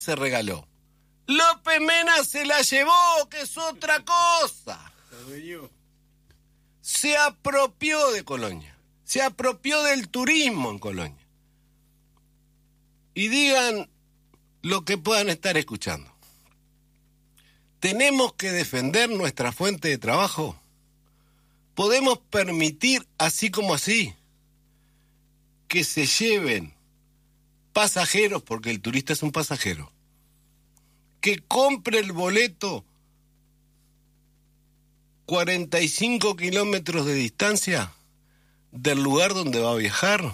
se regaló. López Mena se la llevó, que es otra cosa. Se apropió de Colonia. Se apropió del turismo en Colonia. Y digan lo que puedan estar escuchando. ¿Tenemos que defender nuestra fuente de trabajo? ¿Podemos permitir, así como así, que se lleven pasajeros, porque el turista es un pasajero, que compre el boleto 45 kilómetros de distancia del lugar donde va a viajar?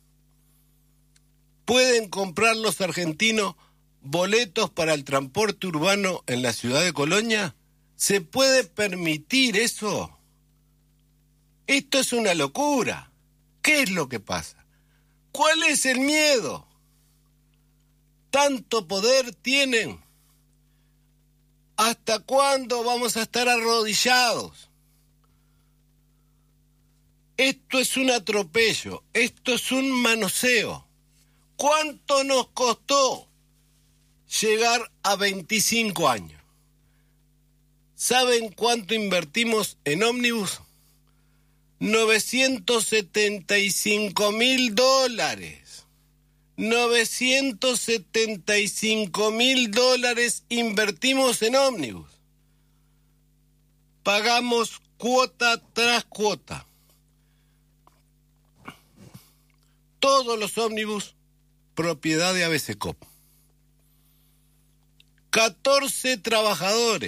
¿Pueden comprar los argentinos boletos para el transporte urbano en la ciudad de Colonia? ¿Se puede permitir eso? Esto es una locura. ¿Qué es lo que pasa? ¿Cuál es el miedo? ¿Tanto poder tienen? ¿Hasta cuándo vamos a estar arrodillados? Esto es un atropello, esto es un manoseo. ¿Cuánto nos costó llegar a 25 años? ¿Saben cuánto invertimos en ómnibus? $975.000. $975.000 invertimos en ómnibus. Pagamos cuota tras cuota. Todos los ómnibus, propiedad de ABCCOP. 14 trabajadores.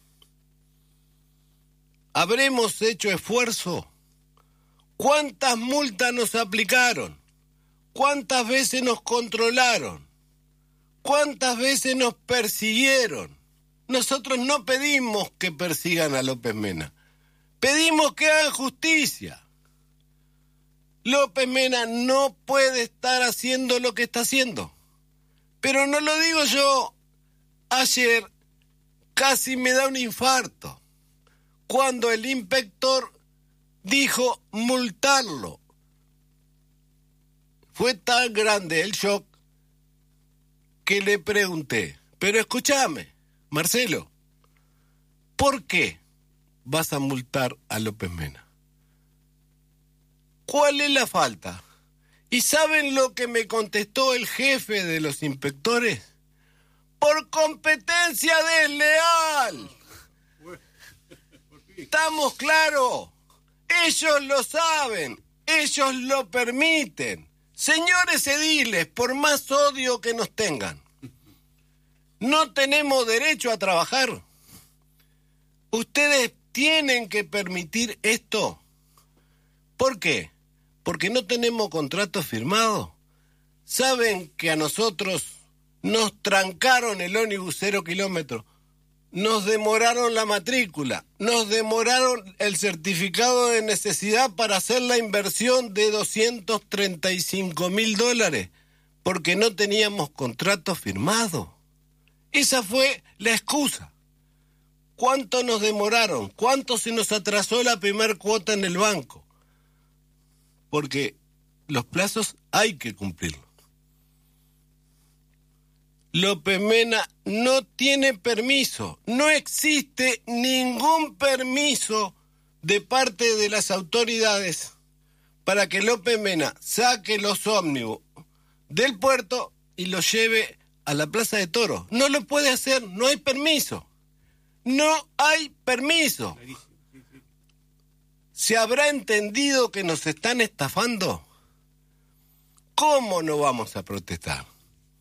¿Habremos hecho esfuerzo? ¿Cuántas multas nos aplicaron? ¿Cuántas veces nos controlaron? ¿Cuántas veces nos persiguieron? Nosotros no pedimos que persigan a López Mena. Pedimos que hagan justicia. López Mena no puede estar haciendo lo que está haciendo. Pero no lo digo yo. Ayer casi me da un infarto cuando el inspector dijo multarlo. Fue tan grande el shock que le pregunté, pero escúchame, Marcelo, ¿por qué vas a multar a López Mena? ¿Cuál es la falta? ¿Y saben lo que me contestó el jefe de los inspectores? ¡Por competencia desleal! ¿Estamos claros? Ellos lo saben, ellos lo permiten. Señores ediles, por más odio que nos tengan, ¿no tenemos derecho a trabajar? Ustedes tienen que permitir esto. ¿Por qué? Porque no tenemos contrato firmado. ¿Saben que a nosotros nos trancaron el ómnibus 0 kilómetros? Nos demoraron la matrícula, nos demoraron el certificado de necesidad para hacer la inversión de $235.000 porque no teníamos contrato firmado. Esa fue la excusa. ¿Cuánto nos demoraron? ¿Cuánto se nos atrasó la primer cuota en el banco? Porque los plazos hay que cumplirlos. López Mena no tiene permiso, no existe ningún permiso de parte de las autoridades para que López Mena saque los ómnibus del puerto y los lleve a la Plaza de Toros. No lo puede hacer, no hay permiso. No hay permiso. ¿Se habrá entendido que nos están estafando? ¿Cómo no vamos a protestar?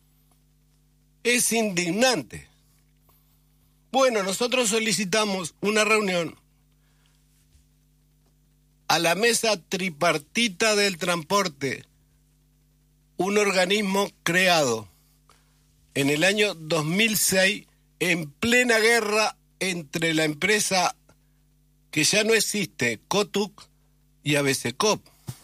Es indignante. Bueno, nosotros solicitamos una reunión a la mesa tripartita del transporte, un organismo creado en el año 2006 en plena guerra entre la empresa que ya no existe, Cotuc, y ABCCOP.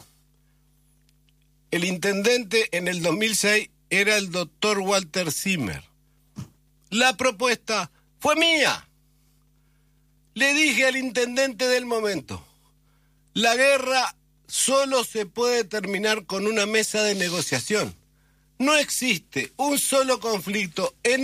El intendente en el 2006 era el doctor Walter Zimmer. La propuesta fue mía. Le dije al intendente del momento, la guerra solo se puede terminar con una mesa de negociación. No existe un solo conflicto en